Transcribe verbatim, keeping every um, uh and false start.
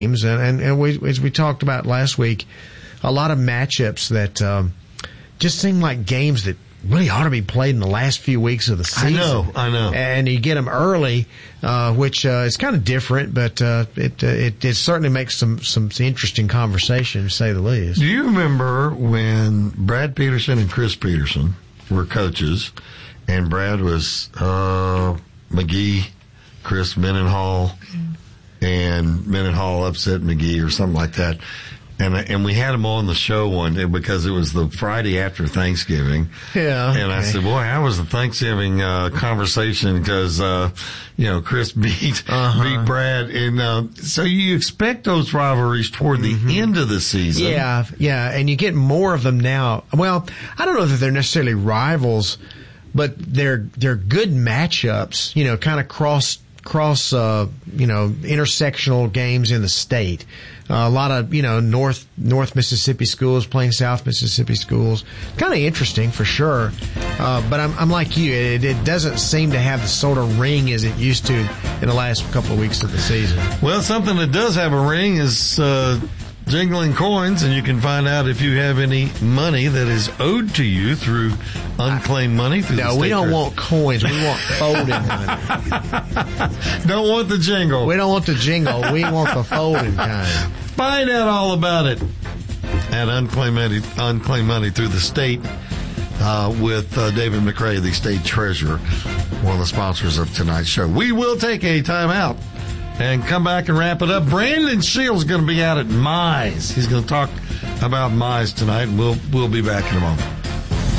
And, and, and we, as we talked about last week, a lot of matchups that um, just seem like games that really ought to be played in the last few weeks of the season. I know, I know. And you get them early, uh, which uh, is kind of different, but uh, it, uh, it it certainly makes some, some interesting conversation, to say the least. Do you remember when Brad Peterson and Chris Peterson were coaches, and Brad was uh, McGee, Chris Mendenhall, and Mendenhall upset McGee or something like that. And and we had him on the show one day because it was the Friday after Thanksgiving. Yeah. Okay. And I said, boy, how was the Thanksgiving uh, conversation? Because, uh, you know, Chris beat, uh-huh. beat Brad. And uh, so you expect those rivalries toward mm-hmm. the end of the season. Yeah, yeah. And you get more of them now. Well, I don't know that they're necessarily rivals, but they're they're good matchups, you know, kind of cross cross, uh, you know, intersectional games in the state. Uh, a lot of, you know, North, North Mississippi schools playing South Mississippi schools. Kind of interesting for sure. Uh, but I'm, I'm like you. It, it doesn't seem to have the sort of ring as it used to in the last couple of weeks of the season. Well, something that does have a ring is, uh, Jingling Coins, and you can find out if you have any money that is owed to you through unclaimed money. Through no, the we don't treasury. want coins. We want folding money. Don't want the jingle. We don't want the jingle. We want the folding kind. Find out all about it at Unclaimed Money, Unclaimed Money through the state uh, with uh, David McRae, the state treasurer, one of the sponsors of tonight's show. We will take a time out and come back and wrap it up. Brandon Shields is going to be out at Mize. He's going to talk about Mize tonight, and we'll we'll be back in a moment.